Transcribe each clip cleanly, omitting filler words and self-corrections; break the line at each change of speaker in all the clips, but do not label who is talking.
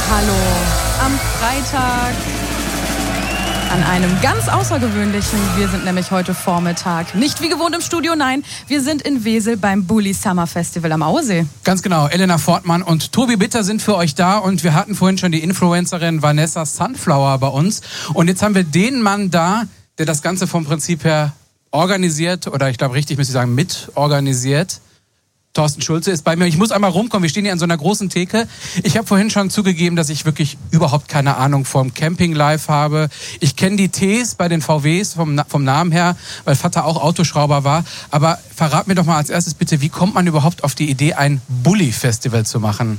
hallo. Am Freitag. An einem ganz außergewöhnlichen. Wir sind nämlich heute Vormittag nicht wie gewohnt im Studio, nein, wir sind in Wesel beim Bulli Summer Festival am Auesee.
Ganz genau, Elena Fortmann und Tobi Bitter sind für euch da und wir hatten vorhin schon die Influencerin Vanessa Sunflower bei uns und jetzt haben wir den Mann da, der das Ganze vom Prinzip her organisiert oder ich glaube richtig müsste ich sagen mitorganisiert. Thorsten Schulze ist bei mir. Ich muss einmal rumkommen. Wir stehen hier an so einer großen Theke. Ich habe vorhin schon zugegeben, dass ich wirklich überhaupt keine Ahnung vom Camping Live habe. Ich kenne die Ts bei den VWs vom Namen her, weil Vater auch Autoschrauber war. Aber verrat mir doch mal als erstes bitte, wie kommt man überhaupt auf die Idee, ein Bulli-Festival zu machen?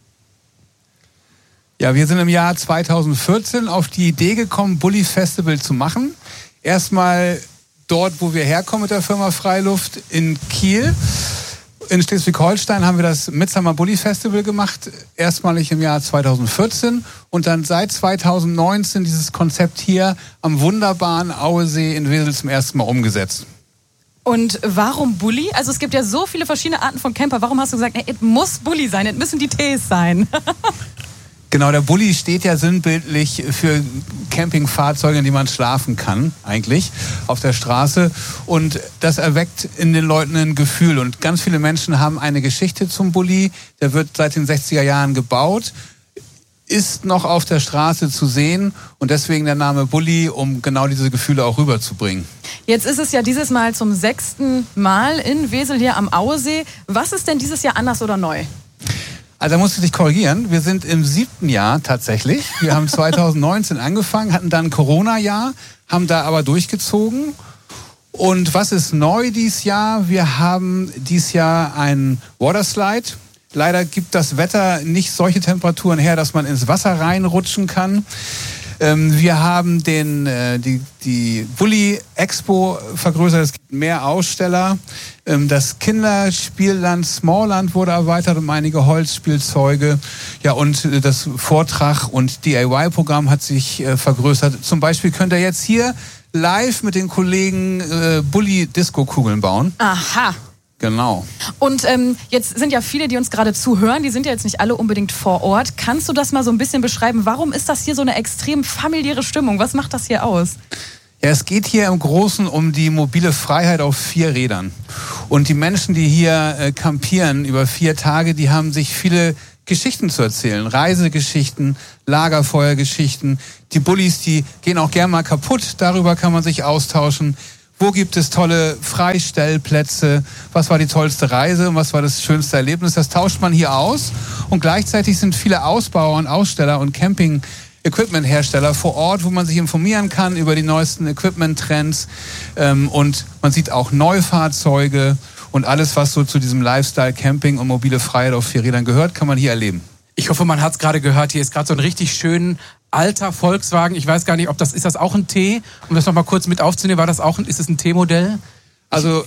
Ja, wir sind im Jahr 2014 auf die Idee gekommen, Bulli-Festival zu machen. Erstmal dort, wo wir herkommen mit der Firma Freiluft in Kiel. In Schleswig-Holstein haben wir das Midsummer Bulli Festival gemacht, erstmalig im Jahr 2014 und dann seit 2019 dieses Konzept hier am wunderbaren Auesee in Wesel zum ersten Mal umgesetzt.
Und warum Bulli? Also es gibt ja so viele verschiedene Arten von Camper. Warum hast du gesagt, es muss Bulli sein, es müssen die Ts sein?
Genau, der Bulli steht ja sinnbildlich für Campingfahrzeuge, in die man schlafen kann, eigentlich, auf der Straße. Und das erweckt in den Leuten ein Gefühl. Und ganz viele Menschen haben eine Geschichte zum Bulli. Der wird seit den 60er Jahren gebaut, ist noch auf der Straße zu sehen. Und deswegen der Name Bulli, um genau diese Gefühle auch rüberzubringen.
Jetzt ist es ja dieses Mal zum 6. Mal in Wesel hier am Auesee. Was ist denn dieses Jahr anders oder neu?
Also da musst du dich korrigieren. Wir sind im 7. Jahr tatsächlich. Wir haben 2019 angefangen, hatten dann ein Corona-Jahr, haben da aber durchgezogen. Und was ist neu dieses Jahr? Wir haben dieses Jahr einen Waterslide. Leider gibt das Wetter nicht solche Temperaturen her, dass man ins Wasser reinrutschen kann. Wir haben die Bulli Expo vergrößert, es gibt mehr Aussteller. Das Kinderspielland Smallland wurde erweitert um einige Holzspielzeuge. Ja, und das Vortrag- und DIY-Programm hat sich vergrößert. Zum Beispiel könnt ihr jetzt hier live mit den Kollegen Bulli-Disco-Kugeln bauen.
Aha.
Genau.
Und jetzt sind ja viele, die uns gerade zuhören, die sind ja jetzt nicht alle unbedingt vor Ort. Kannst du das mal so ein bisschen beschreiben? Warum ist das hier so eine extrem familiäre Stimmung? Was macht das hier aus?
Ja, es geht hier im Großen um die mobile Freiheit auf 4 Rädern. Und die Menschen, die hier campieren über 4 Tage, die haben sich viele Geschichten zu erzählen. Reisegeschichten, Lagerfeuergeschichten. Die Bullis, die gehen auch gern mal kaputt. Darüber kann man sich austauschen. Wo gibt es tolle Freistellplätze? Was war die tollste Reise und was war das schönste Erlebnis? Das tauscht man hier aus. Und gleichzeitig sind viele Ausbauer und Aussteller und Camping-Equipment-Hersteller vor Ort, wo man sich informieren kann über die neuesten Equipment-Trends. Und man sieht auch Neufahrzeuge und alles, was so zu diesem Lifestyle-Camping und mobile Freiheit auf 4 Rädern gehört, kann man hier erleben.
Ich hoffe, man hat es gerade gehört. Hier ist gerade so ein richtig schön alter Volkswagen. Ich weiß gar nicht, ob ist das auch ein T? Um das nochmal kurz mit aufzunehmen, ist es ein T-Modell?
Also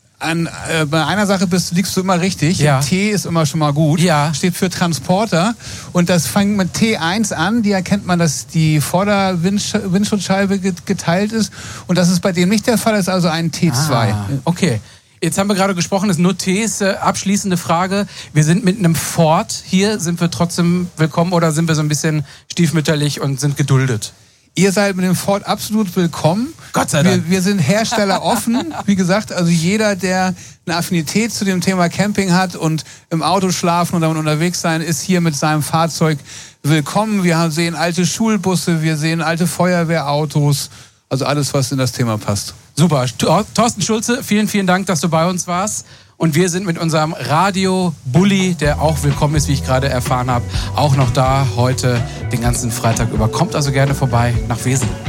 bei einer Sache liegst du immer richtig.
Ja.
T ist immer schon mal gut.
Ja.
Steht für Transporter. Und das fängt mit T1 an. Die erkennt man, dass die Vorderwindschutzscheibe geteilt ist. Und das ist bei dem nicht der Fall. Das ist also ein T2.
Ah, okay. Jetzt haben wir gerade gesprochen, das ist nur Ts. Abschließende Frage. Wir sind mit einem Ford hier. Sind wir trotzdem willkommen oder sind wir so ein bisschen stiefmütterlich und sind geduldet?
Ihr seid mit dem Ford absolut willkommen.
Gott sei Dank.
Wir sind Hersteller offen. Wie gesagt, also jeder, der eine Affinität zu dem Thema Camping hat und im Auto schlafen und damit unterwegs sein, ist hier mit seinem Fahrzeug willkommen. Wir sehen alte Schulbusse, wir sehen alte Feuerwehrautos. Also alles, was in das Thema passt.
Super. Thorsten Schulze, vielen, vielen Dank, dass du bei uns warst. Und wir sind mit unserem Radio Bulli, der auch willkommen ist, wie ich gerade erfahren habe, auch noch da heute den ganzen Freitag über. Kommt also gerne vorbei nach Wesel.